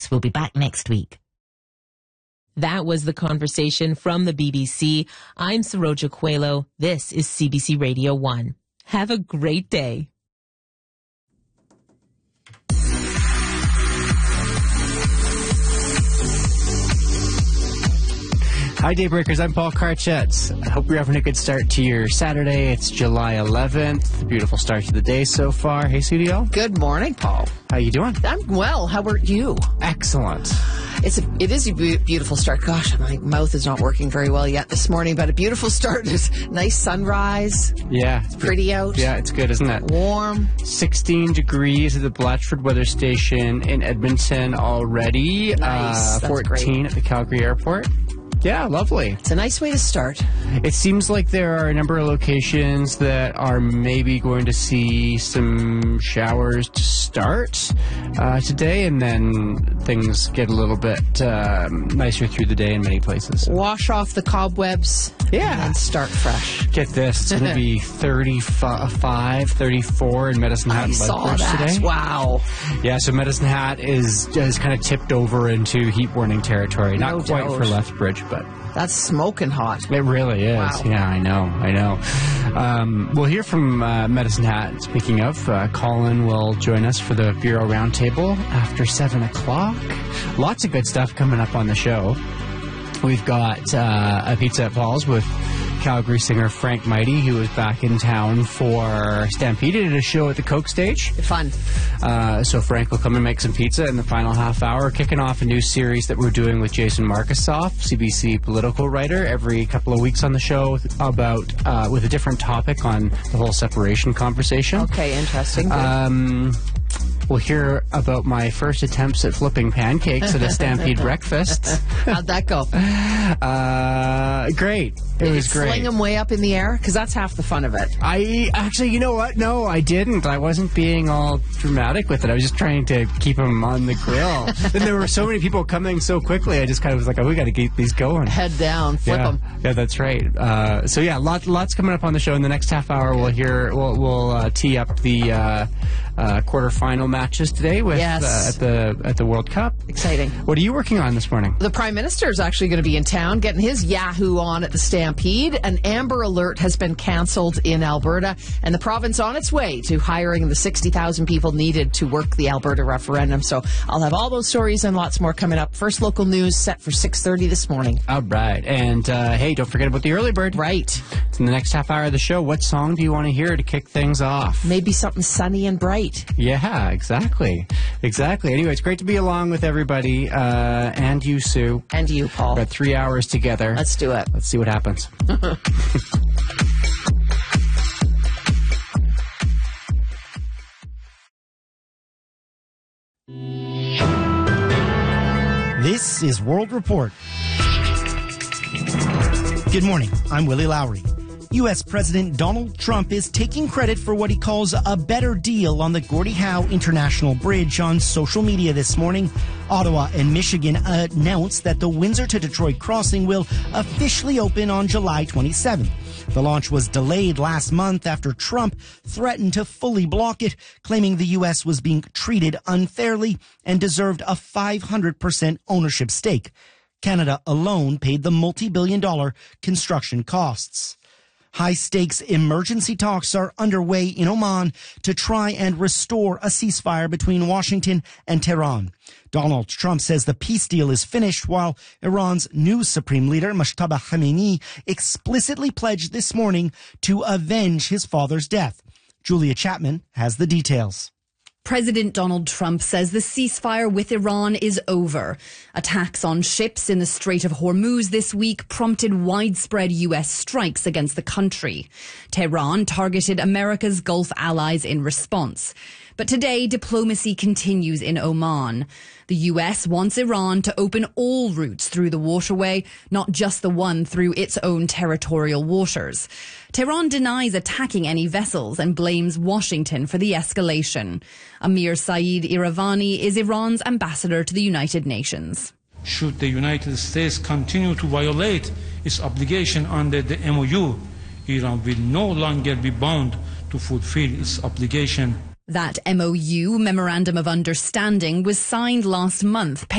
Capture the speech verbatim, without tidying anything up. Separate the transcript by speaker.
Speaker 1: We'll be back next week.
Speaker 2: That was the conversation from the B B C. I'm Saroja Coelho. This is C B C Radio one. Have a great day.
Speaker 3: Hi, Daybreakers. I'm Paul Karchetz. I hope you're having a good start to your Saturday. It's July eleventh. Beautiful start to the day so far. Hey, Sudiel.
Speaker 4: Good morning, Paul.
Speaker 3: How you doing?
Speaker 4: I'm well. How are you?
Speaker 3: Excellent.
Speaker 4: It's a, it is a be- beautiful start. Gosh, my mouth is not working very well yet this morning, but a beautiful start. There's nice sunrise.
Speaker 3: Yeah.
Speaker 4: It's pretty out.
Speaker 3: Yeah, it's good, isn't it?
Speaker 4: Warm.
Speaker 3: sixteen degrees at the Blatchford Weather Station in Edmonton already.
Speaker 4: Nice.
Speaker 3: Uh,
Speaker 4: That's
Speaker 3: fourteen
Speaker 4: great.
Speaker 3: At the Calgary Airport. Yeah, lovely.
Speaker 4: It's a nice way to start.
Speaker 3: It seems like there are a number of locations that are maybe going to see some showers to start uh, today, and then things get a little bit um, nicer through the day in many places.
Speaker 4: Wash off the cobwebs.
Speaker 3: Yeah.
Speaker 4: And start fresh.
Speaker 3: Get this, it's going to be thirty-five, thirty-four in Medicine Hat
Speaker 4: I
Speaker 3: and
Speaker 4: saw
Speaker 3: Lethbridge
Speaker 4: that.
Speaker 3: today.
Speaker 4: Wow.
Speaker 3: Yeah, so Medicine Hat is, is kind of tipped over into heat warning territory. Not
Speaker 4: No
Speaker 3: quite
Speaker 4: doubt.
Speaker 3: for Lethbridge, but
Speaker 4: That's smoking hot.
Speaker 3: it really is.
Speaker 4: Wow.
Speaker 3: Yeah, I know. I know. Um, we'll hear from uh, Medicine Hat. Speaking of, uh, Colin will join us for the Bureau Roundtable after seven o'clock. Lots of good stuff coming up on the show. We've got uh, a Pizza at Paul's with Calgary singer Frank Mighty, who was back in town for Stampede. He did a show at the Coke Stage.
Speaker 4: Fun.
Speaker 3: Uh, so Frank will come and make some pizza in the final half hour, kicking off a new series that we're doing with Jason Markusoff, C B C political writer, every couple of weeks on the show about uh, with a different topic on the whole separation conversation.
Speaker 4: Okay, interesting. Good.
Speaker 3: Um, we'll hear about my first attempts at flipping pancakes at a Stampede breakfast.
Speaker 4: How'd that go?
Speaker 3: Uh, great. It
Speaker 4: Did
Speaker 3: was
Speaker 4: you
Speaker 3: great.
Speaker 4: Fling them way up in the air? Because that's half the fun of it.
Speaker 3: I actually, you know what? No, I didn't. I wasn't being all dramatic with it. I was just trying to keep them on the grill. And there were so many people coming so quickly. I just kind of was like, oh, we got to keep these going.
Speaker 4: Head down, flip
Speaker 3: yeah.
Speaker 4: them.
Speaker 3: Yeah, that's right. Uh, so yeah, lots, lots coming up on the show. In the next half hour, we'll hear, we'll, we'll uh, tee up the uh, uh, quarterfinal matches today with
Speaker 4: Yes.
Speaker 3: uh, at the at the World Cup.
Speaker 4: Exciting.
Speaker 3: What are you working on this morning?
Speaker 4: The Prime Minister is actually going to be in town getting his Yahoo on at the Stampede. An Amber Alert has been cancelled in Alberta, and the province on its way to hiring the sixty thousand people needed to work the Alberta referendum. So I'll have all those stories and lots more coming up. First local news set for six thirty this morning.
Speaker 3: All right. And uh, hey, don't forget about the early bird.
Speaker 4: Right.
Speaker 3: In the next half hour of the show, what song do you want to hear to kick things off?
Speaker 4: Maybe something sunny and bright.
Speaker 3: Yeah, exactly. Exactly. Anyway, it's great to be along with everybody, uh, and you, Sue.
Speaker 4: And you, Paul.
Speaker 3: We've got three hours together.
Speaker 4: Let's do it.
Speaker 3: Let's see what happens.
Speaker 5: This is World Report. Good morning. I'm Willie Lowry. U S. President Donald Trump is taking credit for what he calls a better deal on the Gordie Howe International Bridge on social media this morning. Ottawa and Michigan announced that the Windsor to Detroit crossing will officially open on July twenty-seventh. The launch was delayed last month after Trump threatened to fully block it, claiming the U S was being treated unfairly and deserved a five hundred percent ownership stake. Canada alone paid the multi-billion dollar construction costs. High-stakes emergency talks are underway in Oman to try and restore a ceasefire between Washington and Tehran. Donald Trump says the peace deal is finished, while Iran's new supreme leader, Mojtaba Khamenei, explicitly pledged this morning to avenge his father's death. Julia Chapman has the details.
Speaker 6: President Donald Trump says the ceasefire with Iran is over. Attacks on ships in the Strait of Hormuz this week prompted widespread U S strikes against the country. Tehran targeted America's Gulf allies in response. But today, diplomacy continues in Oman. The U S wants Iran to open all routes through the waterway, not just the one through its own territorial waters. Tehran denies attacking any vessels and blames Washington for the escalation. Amir Saeed Iravani is Iran's ambassador to the United Nations.
Speaker 7: Should the United States continue to violate its obligation under the M O U, Iran will no longer be bound to fulfill its obligation.
Speaker 6: That M O U, Memorandum of Understanding, was signed last month.